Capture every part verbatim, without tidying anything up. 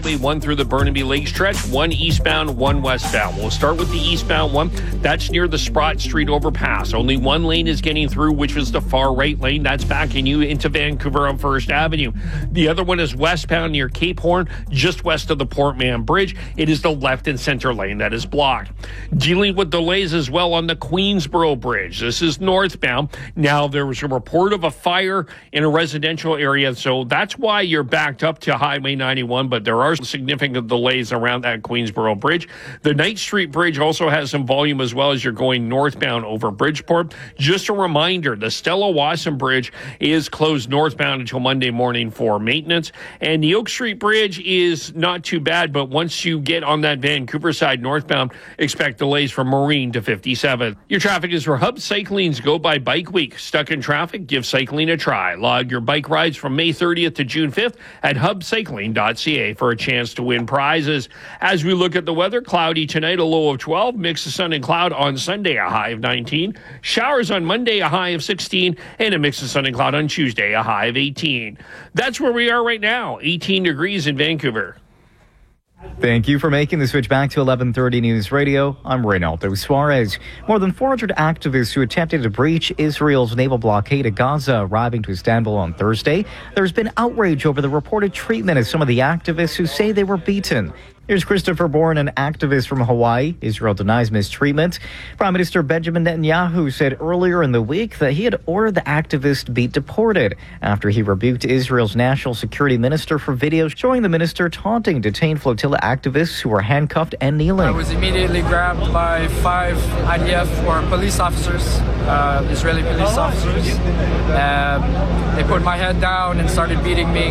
Highway one through the Burnaby Lake stretch, one eastbound, one westbound. We'll start with the eastbound one. That's near the Sprott Street overpass. Only one lane is getting through, which is the far right lane. That's backing you into Vancouver on First Avenue. The other one is westbound near Cape Horn, just west of the Port Mann Bridge. It is the left and center lane that is blocked. Dealing with delays as well on the Queensboro Bridge. This is northbound. Now, there was a report of a fire in a residential area, so that's why you're backed up to Highway ninety-one, but there are significant delays around that Queensboro Bridge. The Knight Street Bridge also has some volume as well as you're going northbound over Bridgeport. Just a reminder, the Stella Wasson Bridge is closed northbound until Monday morning for maintenance, and the Oak Street Bridge is not too bad, but once you get on that Vancouver side northbound, expect delays from Marine to fifty-seven. Your traffic is for Hub Cycling's Go By Bike Week. Stuck in traffic? Give cycling a try. Log your bike rides from May thirtieth to June fifth at hub cycling dot c a for a chance to win prizes. As we look at the weather, cloudy tonight, a low of twelve. Mix of sun and cloud on Sunday, a high of nineteen. Showers on Monday, a high of sixteen. And a mix of sun and cloud on Tuesday, a high of eighteen. That's where we are right now, eighteen degrees in Vancouver. Thank you for making the switch back to eleven thirty News Radio. I'm Reynaldo Suarez. More than four hundred activists who attempted to breach Israel's naval blockade of Gaza arriving to Istanbul on Thursday. There's been outrage over the reported treatment of some of the activists who say they were beaten. Here's Christopher Bourne, an activist from Hawaii. Israel denies mistreatment. Prime Minister Benjamin Netanyahu said earlier in the week that he had ordered the activist be deported after he rebuked Israel's national security minister for videos showing the minister taunting detained flotilla activists who were handcuffed and kneeling. I was immediately grabbed by five I D F or police officers, uh, Israeli police officers. Um, they put my head down and started beating me.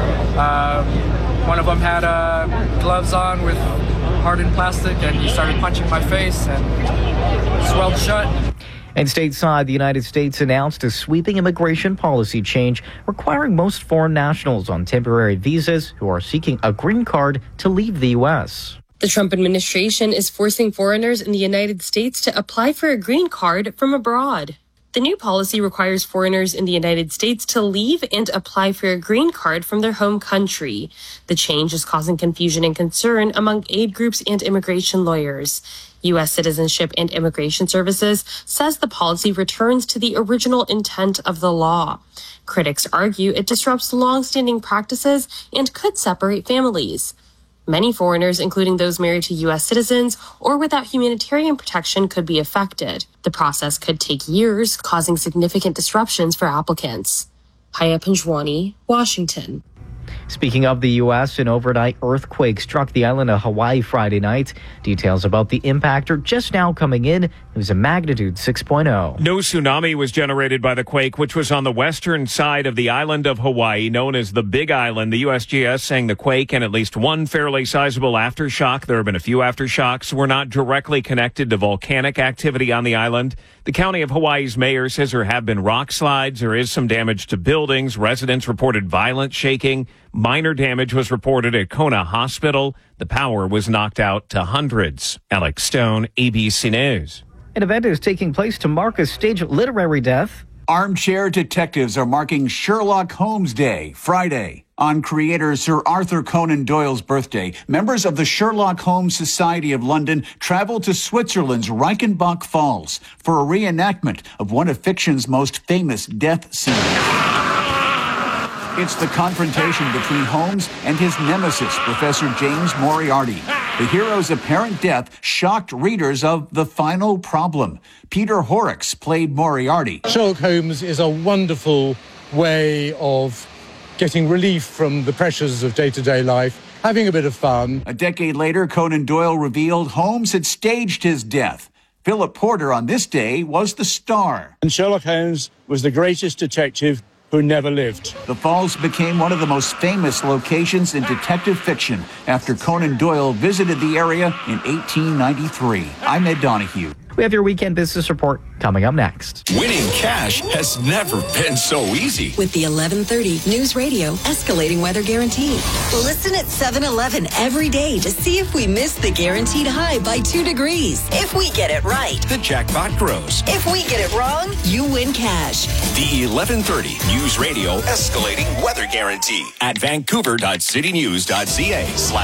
Um, One of them had uh, gloves on with hardened plastic, and he started punching my face and swelled shut. And stateside, the United States announced a sweeping immigration policy change requiring most foreign nationals on temporary visas who are seeking a green card to leave the U S. The Trump administration is forcing foreigners in the United States to apply for a green card from abroad. The new policy requires foreigners in the United States to leave and apply for a green card from their home country. The change is causing confusion and concern among aid groups and immigration lawyers. U S Citizenship and Immigration Services says the policy returns to the original intent of the law. Critics argue it disrupts long-standing practices and could separate families. Many foreigners, including those married to U S citizens or without humanitarian protection, could be affected. The process could take years, causing significant disruptions for applicants. Haya Panjwani, Washington. Speaking of the U S, an overnight earthquake struck the island of Hawaii Friday night. Details about the impact are just now coming in. It was a magnitude six point oh. No tsunami was generated by the quake, which was on the western side of the island of Hawaii, known as the Big Island. The U S G S saying the quake and at least one fairly sizable aftershock, there have been a few aftershocks, were not directly connected to volcanic activity on the island. The county of Hawaii's mayor says there have been rock slides. There is some damage to buildings. Residents reported violent shaking. Minor damage was reported at Kona Hospital. The power was knocked out to hundreds. Alex Stone, A B C News. An event is taking place to mark a stage literary death. Armchair detectives are marking Sherlock Holmes Day, Friday. On creator Sir Arthur Conan Doyle's birthday, members of the Sherlock Holmes Society of London travel to Switzerland's Reichenbach Falls for a reenactment of one of fiction's most famous death scenes. It's the confrontation between Holmes and his nemesis, Professor James Moriarty. The hero's apparent death shocked readers of The Final Problem. Peter Horrocks played Moriarty. Sherlock Holmes is a wonderful way of getting relief from the pressures of day-to-day life, having a bit of fun. A decade later, Conan Doyle revealed Holmes had staged his death. Philip Porter on this day was the star. And Sherlock Holmes was the greatest detective who never lived. The Falls became one of the most famous locations in detective fiction after Conan Doyle visited the area in eighteen ninety-three. I'm Ed Donahue. We have your weekend business report coming up next. Winning cash has never been so easy. With the eleven thirty News Radio Escalating Weather Guarantee. Listen at seven eleven every day to see if we miss the guaranteed high by two degrees. If we get it right, the jackpot grows. If we get it wrong, you win cash. The eleven thirty News Radio Escalating Weather Guarantee at vancouver dot city news dot c a.